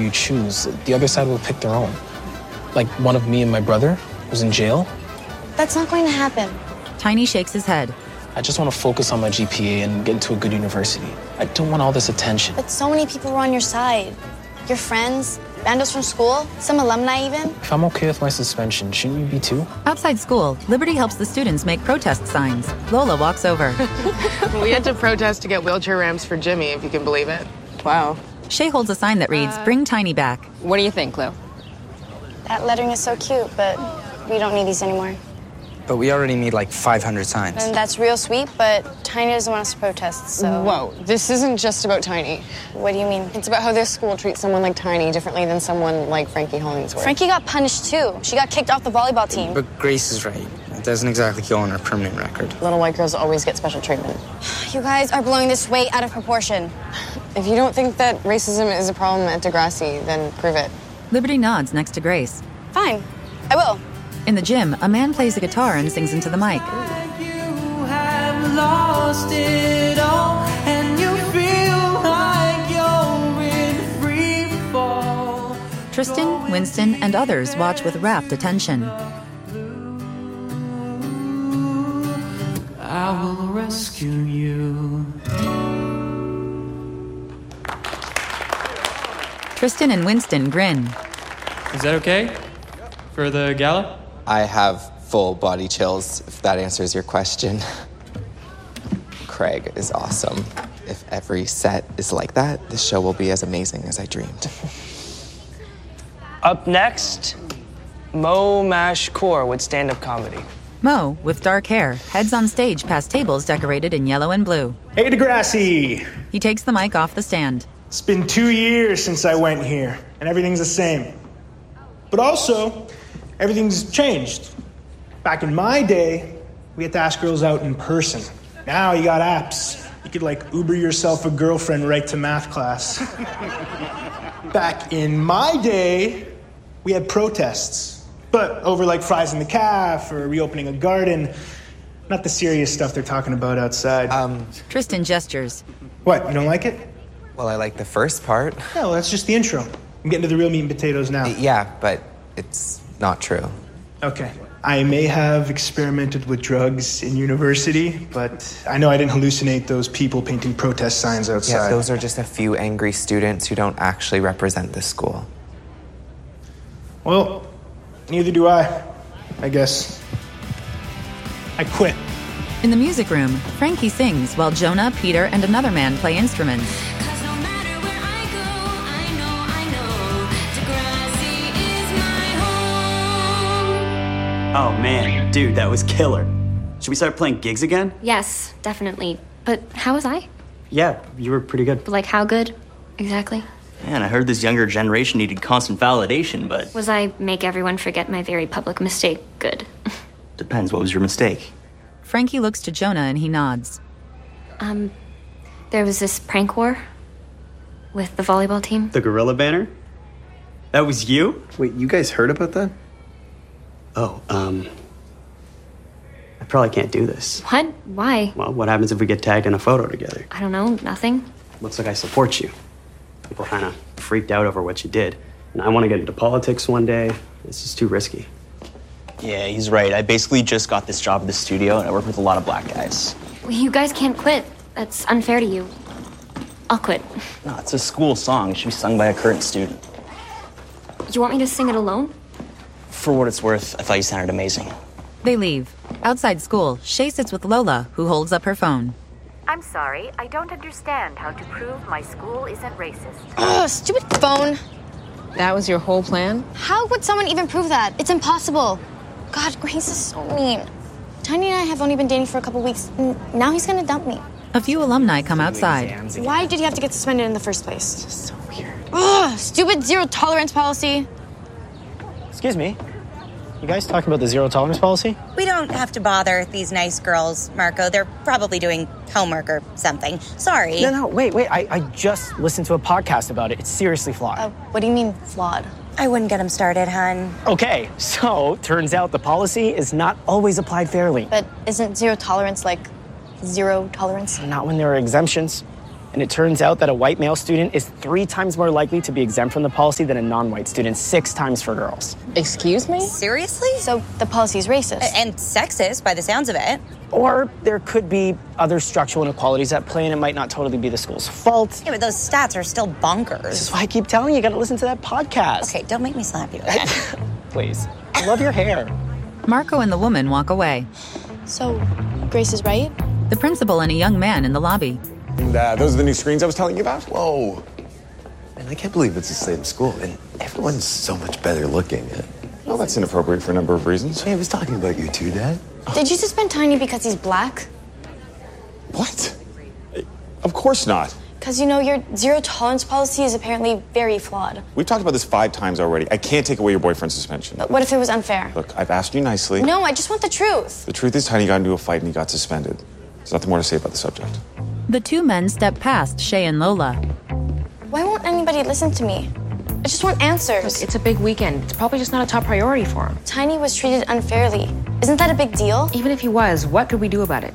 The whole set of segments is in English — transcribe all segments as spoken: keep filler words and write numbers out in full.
you choose, the other side will pick their own. Like one of me and my brother was in jail. That's not going to happen. Tiny shakes his head. I just want to focus on my G P A and get into a good university. I don't want all this attention. But so many people were on your side. Your friends, bandos from school, some alumni even. If I'm okay with my suspension, shouldn't you be too? Outside school, Liberty helps the students make protest signs. Lola walks over. We had to protest to get wheelchair ramps for Jimmy, if you can believe it. Wow. Shay holds a sign that reads, uh, bring Tiny back. What do you think, Lou? That lettering is so cute, but we don't need these anymore. But we already need like five hundred signs. And that's real sweet, but Tiny doesn't want us to protest, so... Whoa, this isn't just about Tiny. What do you mean? It's about how this school treats someone like Tiny differently than someone like Frankie Hollingsworth. Frankie got punished too. She got kicked off the volleyball team. But Grace is right. It doesn't exactly go on our permanent record. Little white girls always get special treatment. You guys are blowing this way out of proportion. If you don't think that racism is a problem at Degrassi, then prove it. Liberty nods next to Grace. Fine, I will. In the gym, a man plays a guitar and sings into the mic. You have lost it all, and you feel like you're in free fall. Tristan, Winston, and others watch with rapt attention. I will rescue you. Tristan and Winston grin. Is that okay? For the gala? I have full body chills, if that answers your question. Craig is awesome. If every set is like that, the show will be as amazing as I dreamed. Up next, Mo Mashkoor with stand-up comedy. Mo, with dark hair, heads on stage past tables decorated in yellow and blue. Hey, Degrassi! He takes the mic off the stand. It's been two years since I went here, and everything's the same. But also, everything's changed. Back in my day, we had to ask girls out in person. Now you got apps. You could like Uber yourself a girlfriend right to math class. Back in my day, we had protests. But over like fries in the caf or reopening a garden. Not the serious stuff they're talking about outside. Um, Tristan gestures. What, you don't like it? Well, I like the first part. Yeah, well, that's just the intro. I'm getting to the real meat and potatoes now. Yeah, but it's not true. Okay. I may have experimented with drugs in university, but I know I didn't hallucinate those people painting protest signs outside. Yeah, those are just a few angry students who don't actually represent the school. Well, neither do I, I guess. I quit. In the music room, Frankie sings while Jonah, Peter, and another man play instruments. Oh man, dude, that was killer. Should we start playing gigs again? Yes, definitely. But how was I? Yeah, you were pretty good. But like how good, exactly? Man, I heard this younger generation needed constant validation, but... Was I make everyone forget my very public mistake good? Depends, what was your mistake? Frankie looks to Jonah and he nods. Um, there was this prank war with the volleyball team. The gorilla banner? That was you? Wait, you guys heard about that? Oh, um... I probably can't do this. What? Why? Well, what happens if we get tagged in a photo together? I don't know, nothing. Looks like I support you. People kind of freaked out over what you did. And I want to get into politics one day. It's just too risky. Yeah, he's right. I basically just got this job at the studio, and I work with a lot of black guys. You guys can't quit. That's unfair to you. I'll quit. No, it's a school song. It should be sung by a current student. You want me to sing it alone? For what it's worth, I thought you sounded amazing. They leave. Outside school, Shay sits with Lola, who holds up her phone. I'm sorry, I don't understand how to prove my school isn't racist. Ugh, stupid phone. That was your whole plan? How would someone even prove that? It's impossible. God, Grace is so mean. Tiny and I have only been dating for a couple weeks. Now he's gonna dump me. A few alumni come outside. Why did he have to get suspended in the first place? It's just so weird. Ugh, stupid zero tolerance policy. Excuse me. You guys talking about the zero tolerance policy? We don't have to bother these nice girls, Marco. They're probably doing homework or something. Sorry. No, no, wait, wait. I, I just listened to a podcast about it. It's seriously flawed. Uh, what do you mean, flawed? I wouldn't get them started, hun. Okay, so turns out the policy is not always applied fairly. But isn't zero tolerance like zero tolerance? Not when there are exemptions. And it turns out that a white male student is three times more likely to be exempt from the policy than a non-white student, six times for girls. Excuse me? Seriously? So the policy is racist. And sexist, by the sounds of it. Or there could be other structural inequalities at play, and it might not totally be the school's fault. Yeah, but those stats are still bonkers. This is why I keep telling you, you gotta listen to that podcast. Okay, don't make me slap you again. Please. I love your hair. Marco and the woman walk away. So, Grace is right? The principal and a young man in the lobby. And uh, those are the new screens I was telling you about? Whoa. Man, I can't believe it's the same school, and everyone's so much better looking. Well, that's inappropriate for a number of reasons. Hey, I was talking about you too, Dad. Did you suspend Tiny because he's black? What? Of course not. Because, you know, your zero tolerance policy is apparently very flawed. We've talked about this five times already. I can't take away your boyfriend's suspension. But what if it was unfair? Look, I've asked you nicely. No, I just want the truth. The truth is Tiny got into a fight and he got suspended. There's nothing more to say about the subject. The two men step past Shay and Lola. Why won't anybody listen to me? I just want answers. Look, it's a big weekend. It's probably just not a top priority for him. Tiny was treated unfairly. Isn't that a big deal? Even if he was, what could we do about it?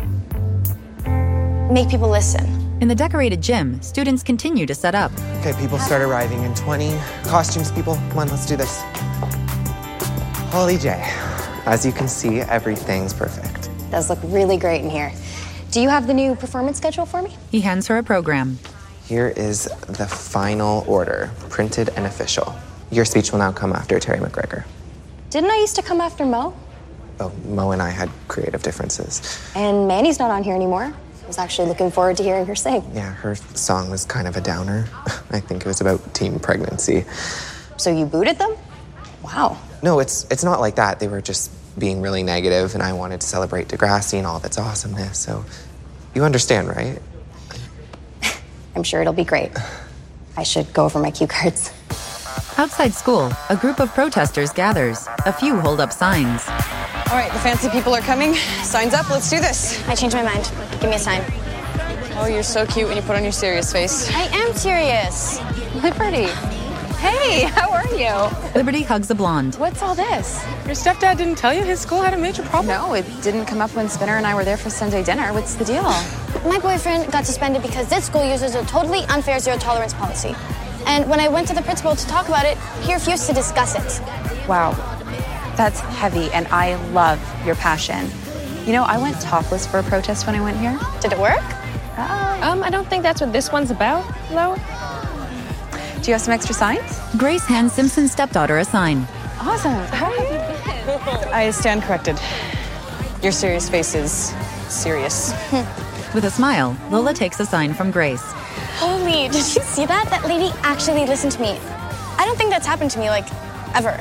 Make people listen. In the decorated gym, students continue to set up. Okay, people start arriving in twenty. Costumes, people. Come on, let's do this. Holy J. As you can see, everything's perfect. Does look really great in here. Do you have the new performance schedule for me? He hands her a program. Here is the final order, printed and official. Your speech will now come after Terry McGregor. Didn't I used to come after Mo? Oh, Mo and I had creative differences. And Manny's not on here anymore. I was actually looking forward to hearing her sing. Yeah, her song was kind of a downer. I think it was about teen pregnancy. So you booted them? Wow. No, it's it's not like that. They were just being really negative, and I wanted to celebrate Degrassi and all of its awesomeness. So you understand, right? I'm sure it'll be great. I should go over my cue cards. Outside school, a group of protesters gathers. A few hold up signs. All right, the fancy people are coming. Signs up, let's do this. I changed my mind. Give me a sign. Oh, you're so cute when you put on your serious face. I am serious. Liberty. Hey, how are you? Liberty hugs a blonde. What's all this? Your stepdad didn't tell you his school had a major problem? No, it didn't come up when Spinner and I were there for Sunday dinner. What's the deal? My boyfriend got suspended because this school uses a totally unfair zero tolerance policy. And when I went to the principal to talk about it, he refused to discuss it. Wow, that's heavy, and I love your passion. You know, I went topless for a protest when I went here. Did it work? Uh, um, I don't think that's what this one's about, though. Do you have some extra signs? Grace hands Simpson's stepdaughter a sign. Awesome. How have you been? I stand corrected. Your serious face is serious. With a smile, Lola takes a sign from Grace. Holy, did you see that? That lady actually listened to me. I don't think that's happened to me, like, ever.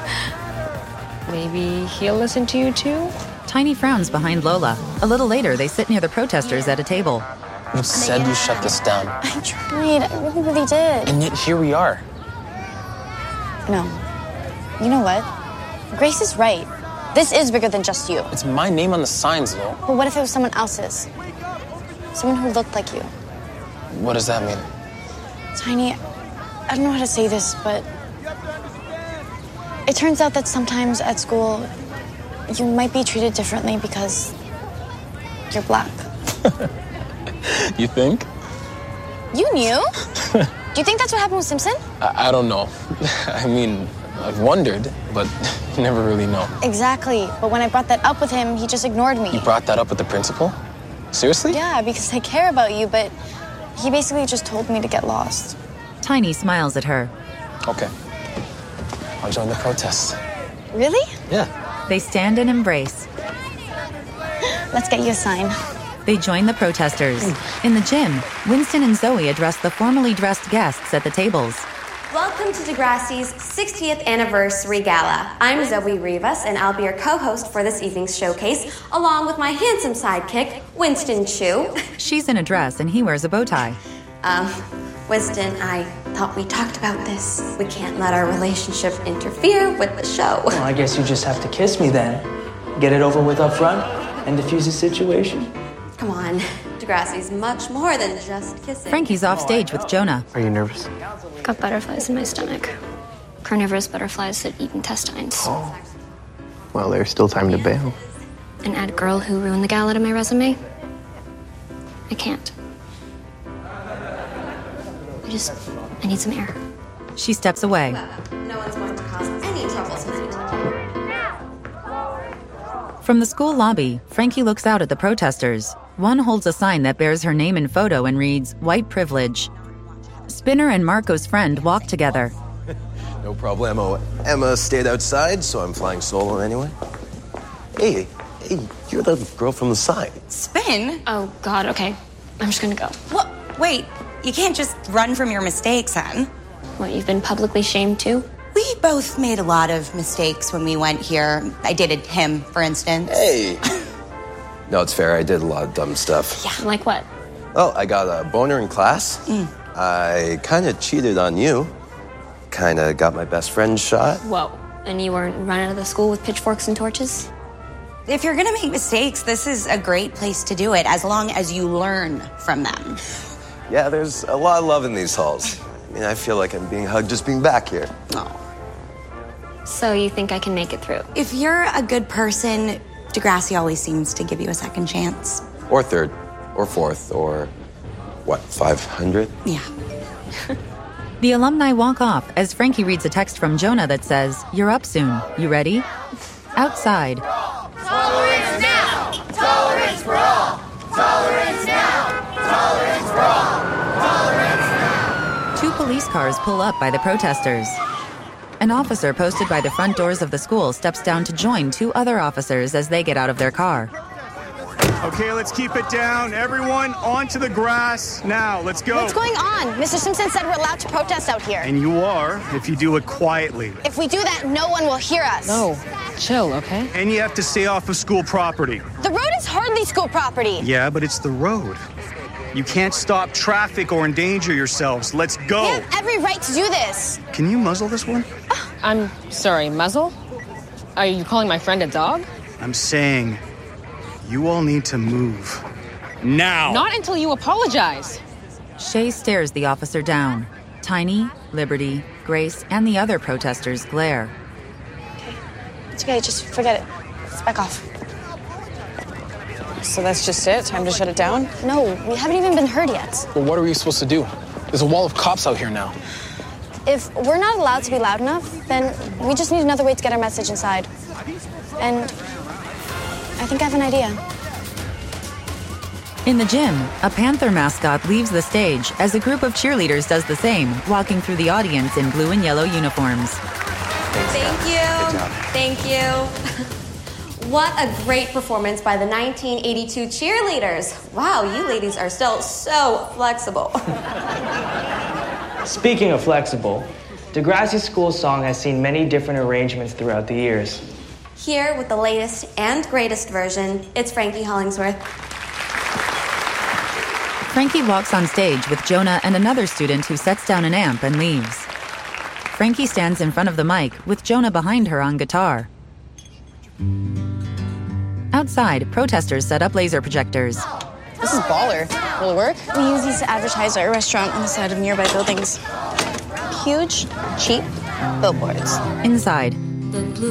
Maybe he'll listen to you too? Tiny frowns behind Lola. A little later, they sit near the protesters at a table. You said you shut this down. I tried. I really, really did. And yet here we are. No. You know what? Grace is right. This is bigger than just you. It's my name on the signs, though. But what if it was someone else's? Someone who looked like you. What does that mean? Tiny, I don't know how to say this, but it turns out that sometimes at school, you might be treated differently because you're black. You think? You knew? Do you think that's what happened with Simpson? I, I don't know. I mean, I've wondered, but you never really know. Exactly. But when I brought that up with him, he just ignored me. You brought that up with the principal? Seriously? Yeah, because I care about you, but he basically just told me to get lost. Tiny smiles at her. Okay. I'll join the protest. Really? Yeah. They stand and embrace. Let's get you a sign. They join the protesters. In the gym, Winston and Zoe address the formally dressed guests at the tables. Welcome to Degrassi's sixtieth Anniversary Gala. I'm Zoe Rivas, and I'll be your co-host for this evening's showcase, along with my handsome sidekick, Winston Chu. She's in a dress, and he wears a bow tie. Um, Winston, I thought we talked about this. We can't let our relationship interfere with the show. Well, I guess you just have to kiss me then. Get it over with up front and diffuse the situation. Come on, Degrassi's much more than just kissing. Frankie's off stage with Jonah. Are you nervous? Got butterflies in my stomach. Carnivorous butterflies that eat intestines. Oh. Well, there's still time to bail. And add girl who ruined the gala to my resume? I can't. I just, I need some air. She steps away. No one's going to cause any trouble tonight. From the school lobby, Frankie looks out at the protesters. One holds a sign that bears her name and photo and reads, White Privilege. Spinner and Marco's friend walk together. No problemo. Emma stayed outside, so I'm flying solo anyway. Hey, hey, you're the girl from the sign. Spin? Oh, God, okay. I'm just gonna go. What? Wait, you can't just run from your mistakes, hon. What, you've been publicly shamed too? We both made a lot of mistakes when we went here. I dated him, for instance. Hey. No, it's fair. I did a lot of dumb stuff. Yeah, like what? Oh, I got a boner in class. Mm. I kind of cheated on you. Kind of got my best friend shot. Whoa. And you weren't run out of the school with pitchforks and torches? If you're gonna make mistakes, this is a great place to do it, as long as you learn from them. Yeah, there's a lot of love in these halls. I mean, I feel like I'm being hugged just being back here. Oh. So you think I can make it through? If you're a good person, Degrassi always seems to give you a second chance. Or third, or fourth, or what, five hundred? Yeah. The alumni walk off as Frankie reads a text from Jonah that says, You're up soon. You ready? Outside. Tolerance now! Tolerance for all! Tolerance now! Tolerance for all! Tolerance now! Two police cars pull up by the protesters. An officer posted by the front doors of the school steps down to join two other officers as they get out of their car. Okay, let's keep it down. Everyone onto the grass. Now, let's go. What's going on? Mister Simpson said we're allowed to protest out here. And you are, if you do it quietly. If we do that, no one will hear us. No, chill, okay? And you have to stay off of school property. The road is hardly school property. Yeah, but it's the road. You can't stop traffic or endanger yourselves. Let's go. We have every right to do this. Can you muzzle this one? I'm sorry, muzzle? Are you calling my friend a dog? I'm saying you all need to move. Now! Not until you apologize. Shay stares the officer down. Tiny, Liberty, Grace, and the other protesters glare. It's okay, just forget it. Let's back off. So that's just it? Time to shut it down? No, we haven't even been heard yet. Well, what are we supposed to do? There's a wall of cops out here now. If we're not allowed to be loud enough, then we just need another way to get our message inside. And I think I have an idea. In the gym, a Panther mascot leaves the stage as a group of cheerleaders does the same, walking through the audience in blue and yellow uniforms. Thank you. Thank you. What a great performance by the nineteen eighty-two cheerleaders. Wow, you ladies are still so flexible. Speaking of flexible, Degrassi School Song has seen many different arrangements throughout the years. Here with the latest and greatest version, it's Frankie Hollingsworth. Frankie walks on stage with Jonah and another student who sets down an amp and leaves. Frankie stands in front of the mic with Jonah behind her on guitar. Outside, protesters set up laser projectors. This is baller. Will it work? We use these to advertise our restaurant on the side of nearby buildings. Huge, cheap billboards. Inside,